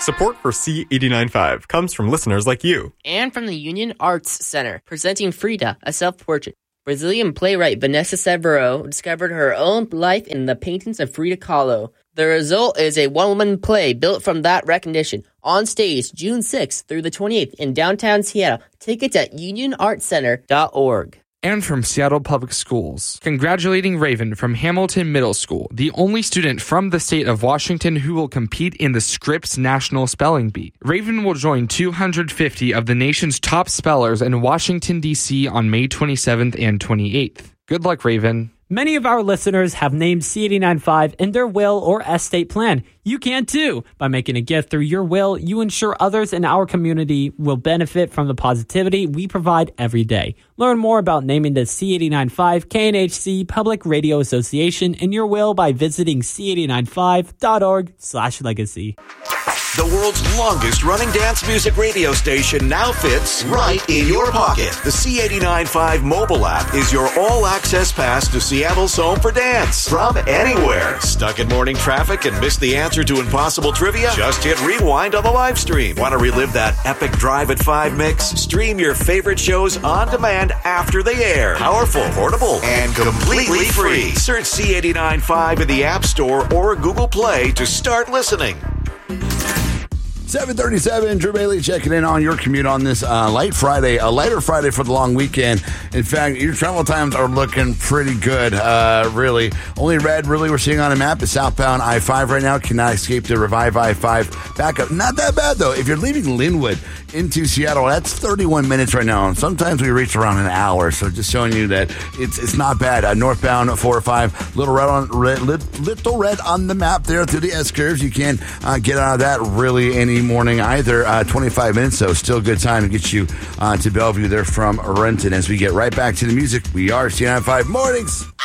Support for C89.5 comes from listeners like you. And from the Union Arts Center, presenting Frida, a self-portrait. Brazilian playwright Vanessa Severo discovered her own life in the paintings of Frida Kahlo. The result is a one-woman play built from that recognition. On stage, June 6th through the 28th in downtown Seattle. Tickets at unionartscenter.org. And from Seattle Public Schools, congratulating Raven from Hamilton Middle School, the only student from the state of Washington who will compete in the Scripps National Spelling Bee. Raven will join 250 of the nation's top spellers in Washington, D.C. on May 27th and 28th. Good luck, Raven. Many of our listeners have named C89.5 in their will or estate plan. You can too. By making a gift through your will, you ensure others in our community will benefit from the positivity we provide every day. Learn more about naming the C89.5 KNHC Public Radio Association in your will by visiting c895.org/legacy. The world's longest running dance music radio station now fits right in your pocket. The C89.5 mobile app is your all-access pass to Seattle's home for dance from anywhere. Stuck in morning traffic and missed the answer to impossible trivia? Just hit rewind on the live stream. Want to relive that epic Drive at 5 mix? Stream your favorite shows on demand after they air. Powerful, portable, and completely free. Search C89.5 in the App Store or Google Play to start listening. 7:37, Drew Bailey checking in on your commute on this lighter Friday for the long weekend. In fact, your travel times are looking pretty good, really. Only red, really, we're seeing on a map is southbound I-5 right now. Cannot escape the Revive I-5 backup. Not that bad, though. If you're leaving Linwood into Seattle, that's 31 minutes right now. Sometimes we reach around an hour, so just showing you that it's not bad. Northbound 405, little red on the map there through the S-curves. You can't get out of that really any morning either. 25 minutes, so still good time to get you to Bellevue there from Renton. As we get right back to the music, we are C95 Mornings.